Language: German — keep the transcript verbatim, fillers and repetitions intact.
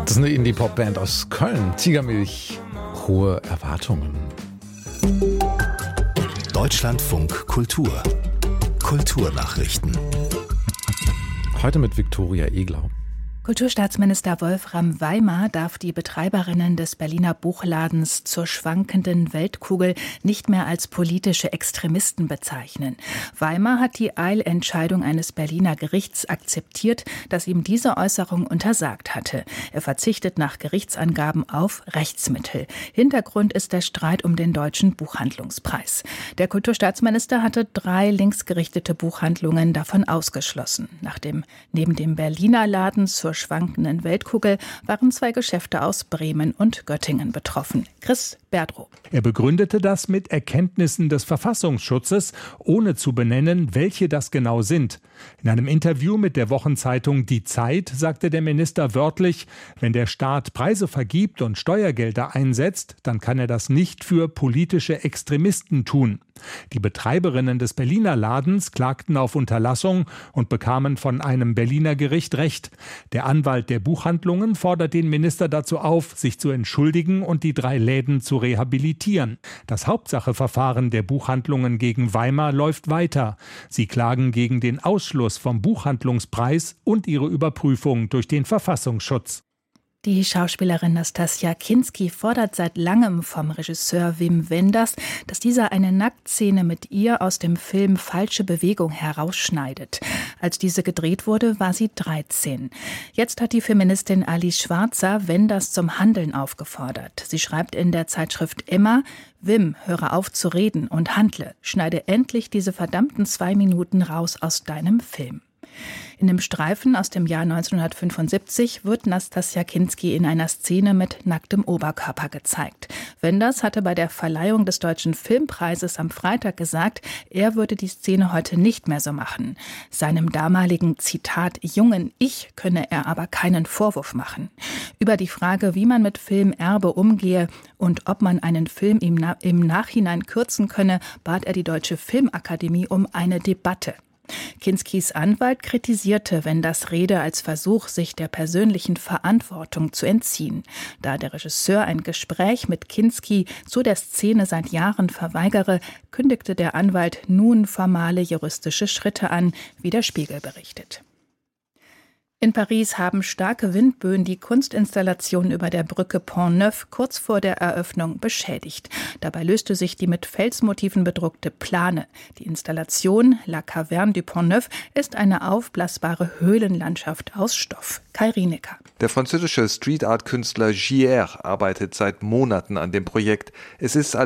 Das ist eine Indie-Pop-Band aus Köln. Tigermilch, hohe Erwartungen. Deutschlandfunk Kultur. Kulturnachrichten. Heute mit Viktoria Eglau. Kulturstaatsminister Wolfram Weimar darf die Betreiberinnen des Berliner Buchladens zur schwankenden Weltkugel nicht mehr als politische Extremisten bezeichnen. Weimar hat die Eilentscheidung eines Berliner Gerichts akzeptiert, das ihm diese Äußerung untersagt hatte. Er verzichtet nach Gerichtsangaben auf Rechtsmittel. Hintergrund ist der Streit um den Deutschen Buchhandlungspreis. Der Kulturstaatsminister hatte drei linksgerichtete Buchhandlungen davon ausgeschlossen. Nachdem neben dem Berliner Laden zur schwankenden Weltkugel waren zwei Geschäfte aus Bremen und Göttingen betroffen. Chris Berdrow. Er begründete das mit Erkenntnissen des Verfassungsschutzes, ohne zu benennen, welche das genau sind. In einem Interview mit der Wochenzeitung Die Zeit sagte der Minister wörtlich, wenn der Staat Preise vergibt und Steuergelder einsetzt, dann kann er das nicht für politische Extremisten tun. Die Betreiberinnen des Berliner Ladens klagten auf Unterlassung und bekamen von einem Berliner Gericht Recht. Der Anwalt der Buchhandlungen fordert den Minister dazu auf, sich zu entschuldigen und die drei Läden zu rehabilitieren. Das Hauptsacheverfahren der Buchhandlungen gegen Weimar läuft weiter. Sie klagen gegen den Ausschluss vom Buchhandlungspreis und ihre Überprüfung durch den Verfassungsschutz. Die Schauspielerin Nastassja Kinski fordert seit langem vom Regisseur Wim Wenders, dass dieser eine Nacktszene mit ihr aus dem Film Falsche Bewegung herausschneidet. Als diese gedreht wurde, war sie dreizehn. Jetzt hat die Feministin Alice Schwarzer Wenders zum Handeln aufgefordert. Sie schreibt in der Zeitschrift Emma: Wim, höre auf zu reden und handle. Schneide endlich diese verdammten zwei Minuten raus aus deinem Film. In einem Streifen aus dem Jahr neunzehnhundertfünfundsiebzig wird Nastassja Kinski in einer Szene mit nacktem Oberkörper gezeigt. Wenders hatte bei der Verleihung des Deutschen Filmpreises am Freitag gesagt, er würde die Szene heute nicht mehr so machen. Seinem damaligen, Zitat, jungen Ich könne er aber keinen Vorwurf machen. Über die Frage, wie man mit Filmerbe umgehe und ob man einen Film im, Na- im Nachhinein kürzen könne, bat er die Deutsche Filmakademie um eine Debatte. Kinskis Anwalt kritisierte Wenders Rede als Versuch, sich der persönlichen Verantwortung zu entziehen. Da der Regisseur ein Gespräch mit Kinski zu der Szene seit Jahren verweigere, kündigte der Anwalt nun formale juristische Schritte an, wie der Spiegel berichtet. In Paris haben starke Windböen die Kunstinstallation über der Brücke Pont-Neuf kurz vor der Eröffnung beschädigt. Dabei löste sich die mit Felsmotiven bedruckte Plane. Die Installation La Caverne du Pont-Neuf ist eine aufblasbare Höhlenlandschaft aus Stoff. Kai Rienecker. Der französische Street-Art-Künstler Gier arbeitet seit Monaten an dem Projekt. Es ist als